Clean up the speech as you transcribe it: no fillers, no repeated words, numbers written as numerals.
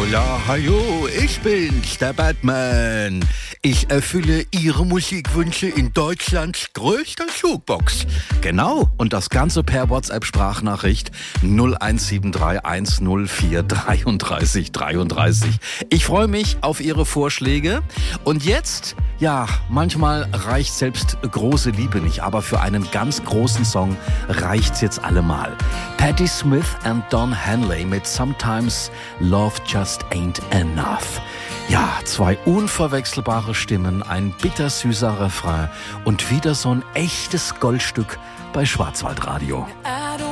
Hola, hallo, ich bin's, der Batman. Ich erfülle Ihre Musikwünsche in Deutschlands größter Jukebox. Genau, und das Ganze per WhatsApp-Sprachnachricht 0173 104 33 33. Ich freue mich auf Ihre Vorschläge. Und jetzt, ja, manchmal reicht selbst große Liebe nicht, aber für einen ganz großen Song reicht's jetzt allemal. Patti Smith and Don Henley mit Sometimes Love Just Ain't Enough. Ja, zwei unverwechselbare Stimmen, ein bittersüßer Refrain und wieder so ein echtes Goldstück bei Schwarzwaldradio.